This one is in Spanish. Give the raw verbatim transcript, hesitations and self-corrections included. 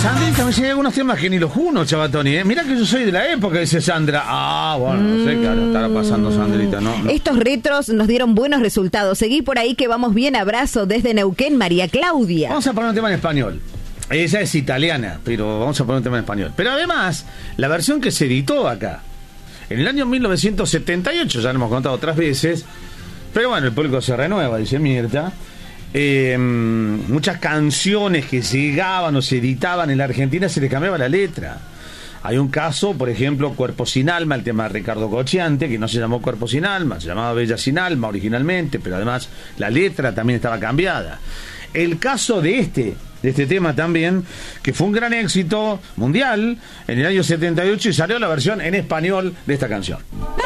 Sandrita, me llega algunos temas que ni los uno, Chavatoni, ¿eh? Mira que yo soy de la época, dice Sandra. Ah, bueno, no sé qué ahora estará pasando, Sandrita, ¿no? no. Estos retros nos dieron buenos resultados. Seguí por ahí que vamos bien. Abrazo desde Neuquén, María Claudia. Vamos a poner un tema en español. Ella es italiana, pero vamos a poner un tema en español. Pero además, la versión que se editó acá, en el año mil novecientos setenta y ocho, ya lo hemos contado otras veces, pero bueno, el público se renueva, dice Mirta. Eh, muchas canciones que llegaban o se editaban en la Argentina se les cambiaba la letra. Hay un caso, por ejemplo, Cuerpo sin Alma, el tema de Ricardo Cocciante, que no se llamó Cuerpo sin Alma, se llamaba Bella sin Alma originalmente, pero además la letra también estaba cambiada. El caso de este, de este tema también, que fue un gran éxito mundial en el año setenta y ocho y salió la versión en español de esta canción.